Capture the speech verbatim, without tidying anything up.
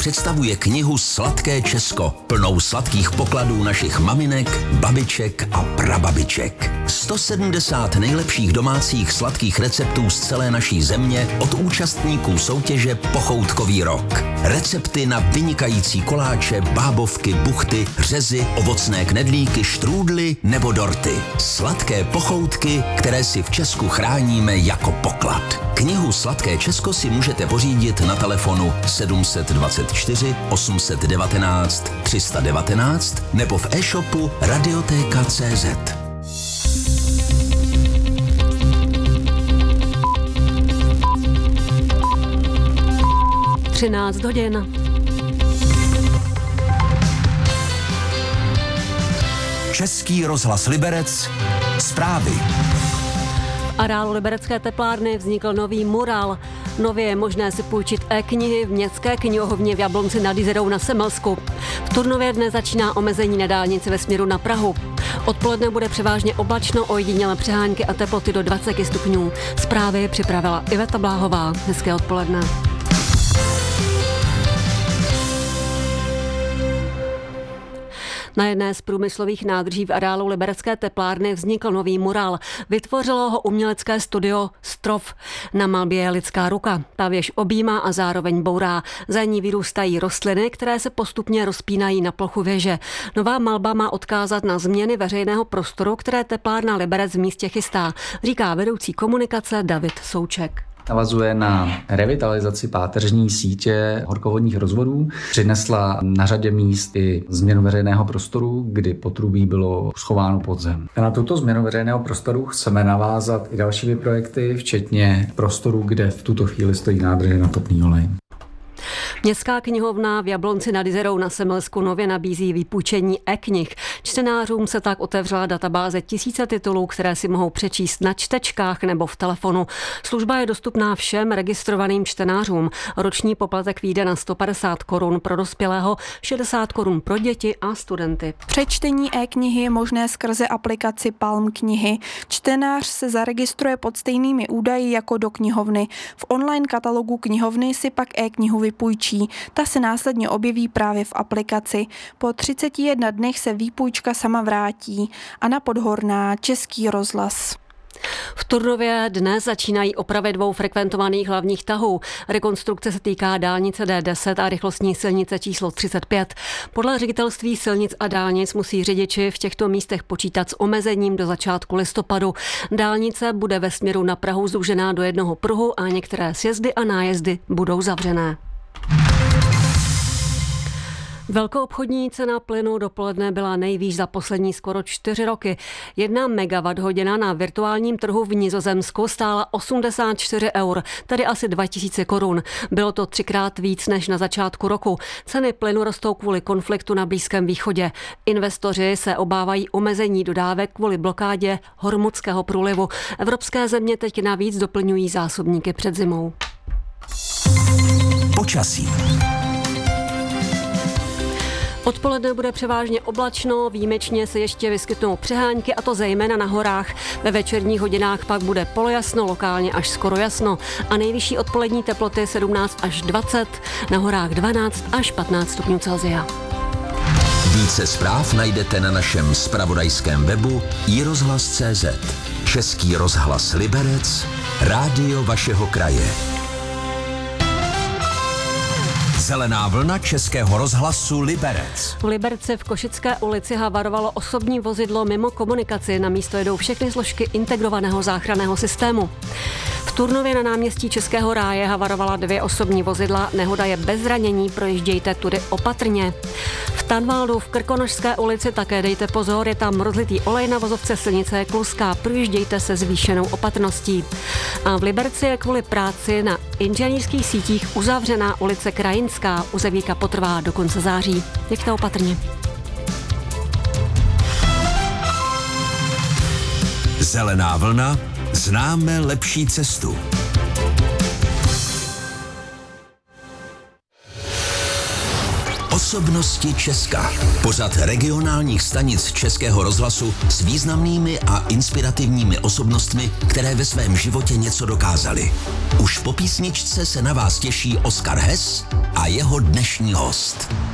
představuje knihu Sladké Česko, plnou sladkých pokladů našich maminek, babiček a prababiček. sto sedmdesát nejlepších domácích sladkých receptů z celé naší země od účastníků soutěže Pochoutkový rok. Recepty na vynikající koláče, bábovky, buchty, řezy, ovocné knedlíky, štrůdly nebo dorty. Sladké pochoutky, které si v Česku chráníme jako poklad. Knihu Sladké Česko si můžete pořídit na telefonu sedm set dvacet čtyři osm set devatenáct tři sta devatenáct nebo v e-shopu radiotéka tečka cé zet. třináct hodin. Český rozhlas Liberec. Zprávy. V areálu liberecké teplárny vznikl nový mural. Nově je možné si půjčit e-knihy v městské knihovně v Jablonci nad Jizerou na Semelsku. V Turnově dnes začíná omezení na dálnici ve směru na Prahu. Odpoledne bude převážně oblačno, ojedinělé přehánky a teploty do dvacet stupňů. Zprávy připravila Iveta Bláhová. Hezké odpoledne. Na jedné z průmyslových nádrží v areálu liberecké teplárny vznikl nový mural. Vytvořilo ho umělecké studio Strov. Na malbě je lidská ruka. Ta věž objímá a zároveň bourá. Za ní vyrůstají rostliny, které se postupně rozpínají na plochu věže. Nová malba má odkázat na změny veřejného prostoru, které teplárna Liberec v místě chystá, říká vedoucí komunikace David Souček. Navazuje na revitalizaci páteřní sítě horkovodních rozvodů. Přinesla na řadě míst i změnu veřejného prostoru, kdy potrubí bylo schováno pod zem. Na tuto změnu veřejného prostoru chceme navázat i dalšími projekty, včetně prostoru, kde v tuto chvíli stojí nádrže na topný olej. Městská knihovna v Jablonci nad Jizerou na Semelsku nově nabízí výpůjčení e-knih. Čtenářům se tak otevřela databáze tisíce titulů, které si mohou přečíst na čtečkách nebo v telefonu. Služba je dostupná všem registrovaným čtenářům. Roční poplatek vyjde na sto padesát korun pro dospělého, šedesát korun pro děti a studenty. Přečtení e-knihy je možné skrze aplikaci Palm knihy. Čtenář se zaregistruje pod stejnými údaji jako do knihovny. V online katalogu knihovny si pak e-knihu vypůjčí. Ta se následně objeví právě v aplikaci. Po třiceti jedné dnech se výpůjčka sama vrátí. Anna Podhorná, Český rozhlas. V Turnově dnes začínají opravy dvou frekventovaných hlavních tahů. Rekonstrukce se týká dálnice D deset a rychlostní silnice číslo třicet pět. Podle ředitelství silnic a dálnic musí řidiči v těchto místech počítat s omezením do začátku listopadu. Dálnice bude ve směru na Prahu zúžená do jednoho pruhu a některé sjezdy a nájezdy budou zavřené. Velkoobchodní cena plynu dopoledne byla nejvýš za poslední skoro čtyři roky. Jedna megawatt hodina na virtuálním trhu v Nizozemsku stála osmdesát čtyři eur, tedy asi dva tisíce korun. Bylo to třikrát víc než na začátku roku. Ceny plynu rostou kvůli konfliktu na Blízkém východě. Investoři se obávají omezení dodávek kvůli blokádě Hormuzského průlivu. Evropské země teď navíc doplňují zásobníky před zimou. Počasí. Odpoledne bude převážně oblačno, výjimečně se ještě vyskytnou přehánky, a to zejména na horách. Ve večerních hodinách pak bude polojasno, lokálně až skoro jasno a nejvyšší odpolední teploty sedmnáct až dvacet, na horách dvanáct až patnáct stupňů Celsia. Více zpráv najdete na našem zpravodajském webu i rozhlas tečka cé zet. Český rozhlas Liberec, rádio vašeho kraje. Zelená vlna Českého rozhlasu Liberec. V Liberci v Košické ulici havarovalo osobní vozidlo mimo komunikaci. Na místo jedou všechny složky integrovaného záchranného systému. V Turnově na náměstí Českého ráje havarovala dvě osobní vozidla. Nehoda je bez zranění, projíždějte tudy opatrně. V Tanvaldu v Krkonošské ulici také dejte pozor, je tam rozlitý olej na vozovce silnice Kluská, projíždějte se zvýšenou opatrností. A v Liberci je kvůli práci na inženýrských sítích uzavřená ulice Krajinská. Uzavírka potrvá do konce září. Jeďte opatrně. Zelená vlna, známe lepší cestu. Osobnosti Česka. Pořad regionálních stanic Českého rozhlasu s významnými a inspirativními osobnostmi, které ve svém životě něco dokázaly. Už po písničce se na vás těší Oskar Hess a jeho dnešní host.